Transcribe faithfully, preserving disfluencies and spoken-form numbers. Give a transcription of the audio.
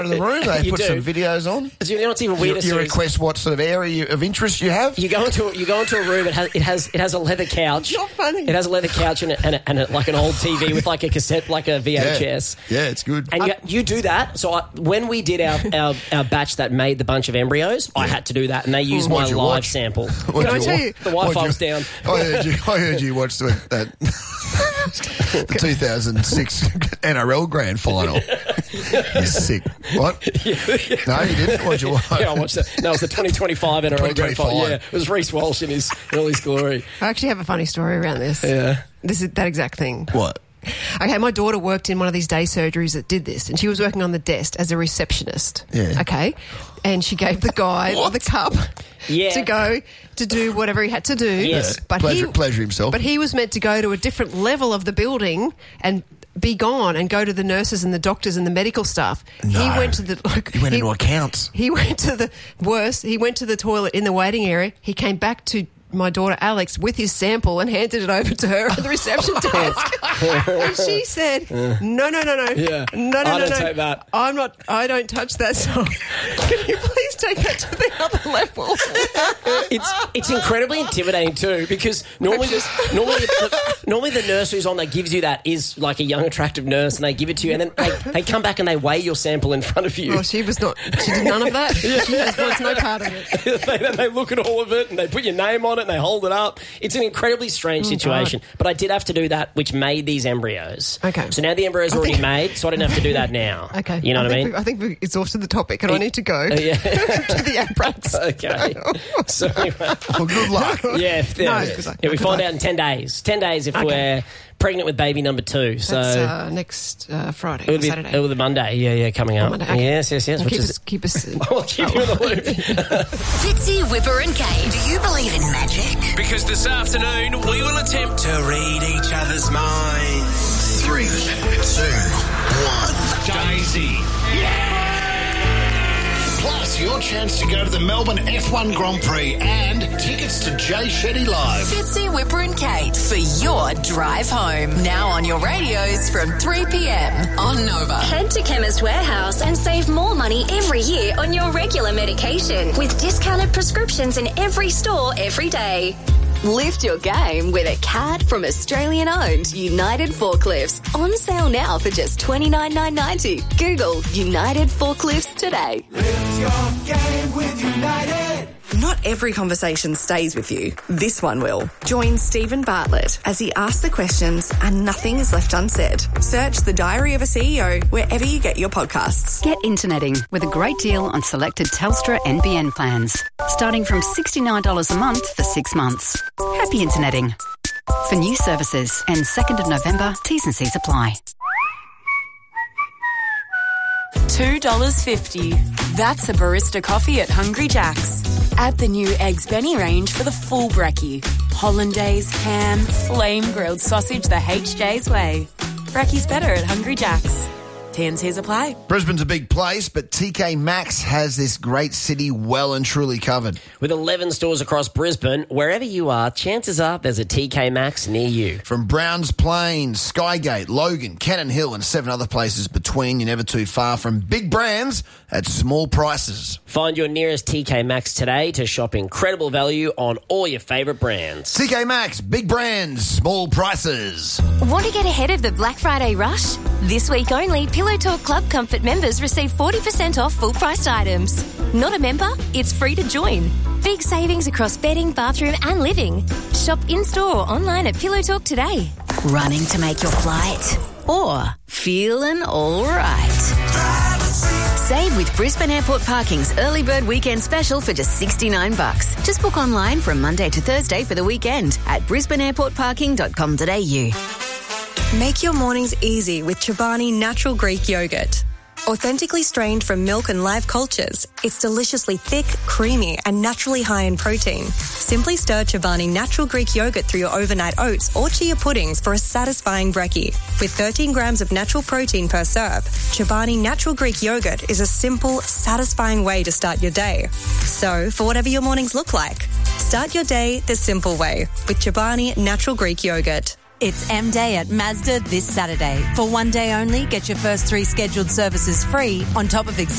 of the room. They You put do. some videos on. You know what's even You, weirder? you Sue, is request what sort of area you, of interest you have. You go into you go into a room. It has it has it has a leather couch. Not funny. It has a leather couch and a, and, a, and a, like an old T V with like a cassette, like a V H S. Yeah, yeah it's good. And you, you do that. So I, when we did our, our, our batch that made the bunch of embryos, I had to do that, and they used What'd my you live watch? sample. What'd Can I you tell wa- you- The Wi-Fi what'd you- was down. I heard you, I heard you watched the, that the two thousand six N R L Grand Final. You're sick. What? No, you didn't. What'd you watch? Yeah, I watched that. No, it was the twenty twenty-five N R L Grand Final. Yeah, it was Reece Walsh in his in all his glory. I actually have a funny story around this. Yeah. This is that exact thing. What? Okay, my daughter worked in one of these day surgeries that did this, and she was working on the desk as a receptionist. Yeah. Okay, and she gave the guy What? the cup Yeah. to go to do whatever he had to do. Yes. but Pleasure- he pleasure himself. But he was meant to go to a different level of the building and be gone and go to the nurses and the doctors and the medical staff. He No. went to the like, He went into accounts. He went to the worse. He went to the toilet in the waiting area. He came back to my daughter Alex with his sample and handed it over to her at the reception desk. And she said, "No, no, no, no, Yeah. no, no, I no, don't no. take that. I'm not. I don't touch that stuff. Can you please take that to the other level?" It's it's incredibly intimidating too, because normally just normally the, normally the nurse who's on that gives you that is like a young attractive nurse, and they give it to you, and then they, they come back and they weigh your sample in front of you. Well, she was not. She did none of that. She just wants no part of it. they, then they look at all of it and they put your name on it and they hold it up. It's an incredibly strange situation. But I did have to do that, which made these embryos. Okay. So now the embryos are already think- made, so I didn't have to do that now. Okay. You know what I think mean? we- I think we exhausted the topic, and I need to go yeah. to the Ambrax. Okay. So anyway, Well, good luck. yeah, if No, yeah, good luck. yeah, we Good find luck. out in ten days. Ten days if Okay. we're pregnant with baby number two. So That's uh, next uh, Friday, it would be Saturday. it would be Monday. Yeah, yeah, coming up. Monday, okay. Yes, yes, yes. Well, Which keep is us, keep us. I'll keep you in the loop. Fitzy, Whipper and Kate. Do you believe in magic? Because this afternoon we will attempt to read each other's minds. Three, two, one. Daisy. Plus, your chance to go to the Melbourne F one Grand Prix and tickets to Jay Shetty Live. Fitzy, Whipper and Kate for your drive home. Now on your radios from three p.m. on Nova. Head to Chemist Warehouse and save more money every year on your regular medication with discounted prescriptions in every store every day. Lift your game with a card from Australian-owned United Forklifts. On sale now for just twenty-nine dollars ninety. Google United Forklifts today. Not every conversation stays with you. This one will. Join Stephen Bartlett as he asks the questions and nothing is left unsaid. Search The Diary of a C E O wherever you get your podcasts. Get interneting with a great deal on selected Telstra N B N plans. Starting from sixty-nine dollars a month for six months. Happy interneting. For new services and second of November, T's and C's apply. two dollars fifty. That's a barista coffee at Hungry Jack's. Add the new Eggs Benny range for the full brekkie. Hollandaise, ham, flame grilled sausage the H J's way. Brekkie's better at Hungry Jack's. T and C's apply. Brisbane's a big place, but T K Maxx has this great city well and truly covered. With eleven stores across Brisbane, wherever you are, chances are there's a T K Maxx near you. From Browns Plains, Skygate, Logan, Cannon Hill and seven other places between, you're never too far from big brands at small prices. Find your nearest T K Maxx today to shop incredible value on all your favourite brands. T K Maxx, big brands, small prices. Want to get ahead of the Black Friday rush? This week only, Pillow Talk Club Comfort members receive forty percent off full-priced items. Not a member? It's free to join. Big savings across bedding, bathroom and living. Shop in-store or online at Pillow Talk today. Running to make your flight? Or feeling all right? Save with Brisbane Airport Parking's early bird weekend special for just sixty-nine bucks. Just book online from Monday to Thursday for the weekend at brisbane airport parking dot com dot a u. Make your mornings easy with Chobani Natural Greek Yogurt. Authentically strained from milk and live cultures, it's deliciously thick, creamy and naturally high in protein. Simply stir Chobani Natural Greek Yogurt through your overnight oats or chia puddings for a satisfying brekkie. With thirteen grams of natural protein per serve, Chobani Natural Greek Yogurt is a simple, satisfying way to start your day. So, for whatever your mornings look like, start your day the simple way with Chobani Natural Greek Yogurt. It's M-Day at Mazda this Saturday. For one day only, get your first three scheduled services free on top of existing